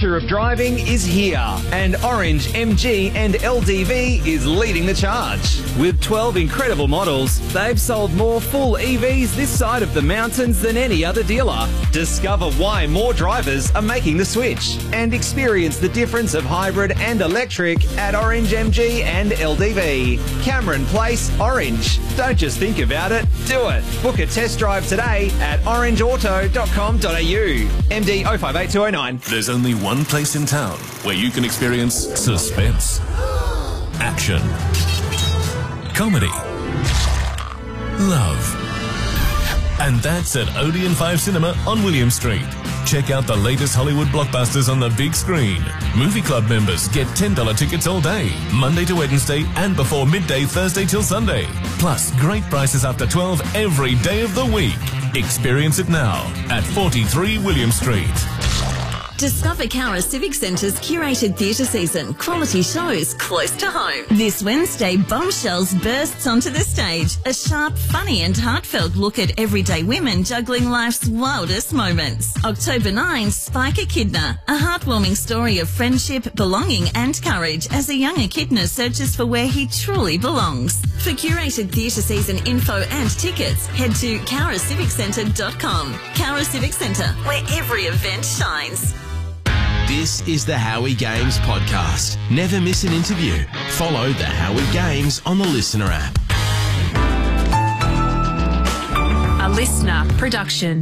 future of driving is here, and Orange, MG and LDV is leading the charge. With 12 incredible models, they've sold more full EVs this side of the mountains than any other dealer. Discover why more drivers are making the switch and experience the difference of hybrid and electric at Orange, MG and LDV. Cameron Place, Orange. Don't just think about it, do it. Book a test drive today at orangeauto.com.au. MD 058209. There's only one place in town where you can experience suspense, action, comedy, love. And that's at Odeon 5 Cinema on William Street. Check out the latest Hollywood blockbusters on the big screen. Movie Club members get $10 tickets all day, Monday to Wednesday and before midday Thursday till Sunday. Plus great prices after 12 every day of the week. Experience it now at 43 William Street. Discover Cowra Civic Centre's curated theatre season. Quality shows close to home. This Wednesday, Bombshells bursts onto the stage. A sharp, funny and heartfelt look at everyday women juggling life's wildest moments. October 9, Spike Echidna. A heartwarming story of friendship, belonging and courage as a young echidna searches for where he truly belongs. For curated theatre season info and tickets, head to cowraciviccentre.com. Cowra Civic Centre, where every event shines. This is the Howie Games podcast. Never miss an interview. Follow the Howie Games on the Listener app. A listener production.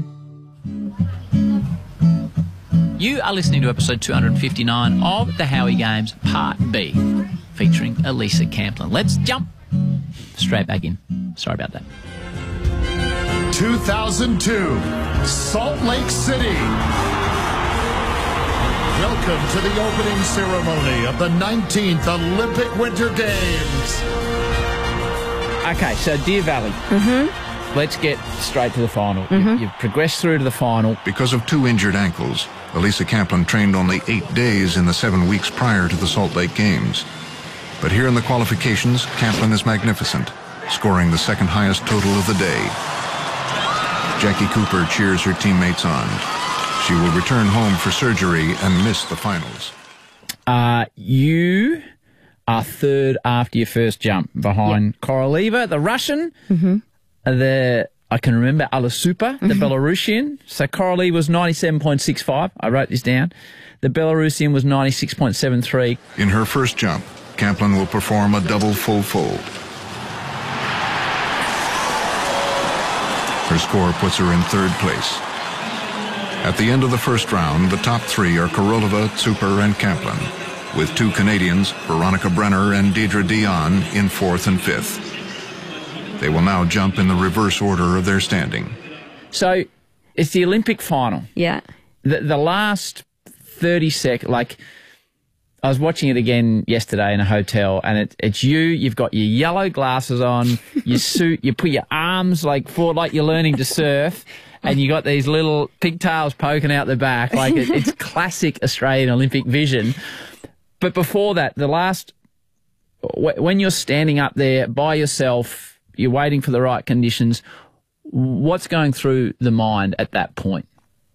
You are listening to episode 259 of the Howie Games Part B, featuring Elisa Camplin. Let's jump straight back in. Sorry about that. 2002, Salt Lake City. Welcome to the opening ceremony of the 19th Olympic Winter Games. Okay, so Deer Valley. Let's get straight to the final. You've progressed through to the final. Because of 2 injured ankles, Elisa Camplin trained only 8 days in the 7 weeks prior to the Salt Lake Games. But here in the qualifications, Camplin is magnificent, scoring the second highest total of the day. Jackie Cooper cheers her teammates on. She will return home for surgery and miss the finals. You are third after your first jump behind Koroleva, the Russian. I can remember Alasupa, the Belarusian. So Koroleva was 97.65. I wrote this down. The Belarusian was 96.73. In her first jump, Camplin will perform a double full fold. Her score puts her in third place. At the end of the first round, the top 3 are Koroleva, Super, and Camplin, with 2 Canadians, Veronica Brenner and Deidre Dion, in 4th and 5th. They will now jump in the reverse order of their standing. So it's the Olympic final. Yeah. The last 30 seconds, like I was watching it again yesterday in a hotel, and it's you've got your yellow glasses on, your suit, you put your arms like forward like you're learning to surf, and you got these little pigtails poking out the back. Like it's classic Australian Olympic vision. But before that, when you're standing up there by yourself, you're waiting for the right conditions, what's going through the mind at that point?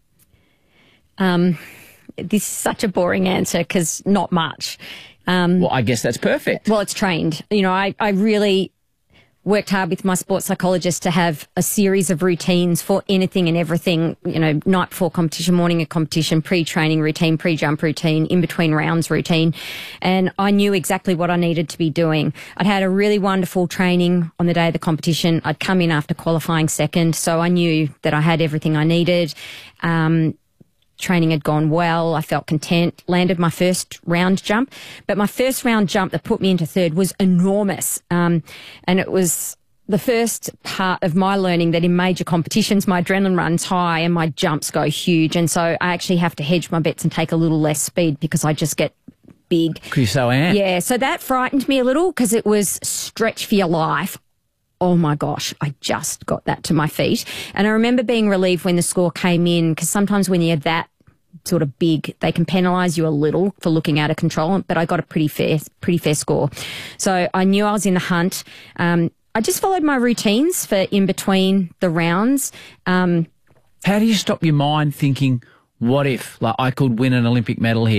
This is such a boring answer because not much. Well, I guess that's perfect. Well, it's trained. You know, I really worked hard with my sports psychologist to have a series of routines for anything and everything, you know, night before competition, morning of competition, pre-training routine, pre-jump routine, in between rounds routine. And I knew exactly what I needed to be doing. I'd had a really wonderful training on the day of the competition. I'd come in after qualifying second, so I knew that I had everything I needed. Training had gone well. I felt content, landed my first round jump. But my first round jump that put me into third was enormous. And it was the first part of my learning that in major competitions, my adrenaline runs high and my jumps go huge. And so I actually have to hedge my bets and take a little less speed because I just get big. Because you're so amped. Yeah, so that frightened me a little because it was stretch for your life. Oh my gosh, I just got that to my feet. And I remember being relieved when the score came in, because sometimes when you're that sort of big, they can penalise you a little for looking out of control, but I got a pretty fair score. So I knew I was in the hunt. I just followed my routines for in between the rounds. How do you stop your mind thinking, what if, like, I could win an Olympic medal here?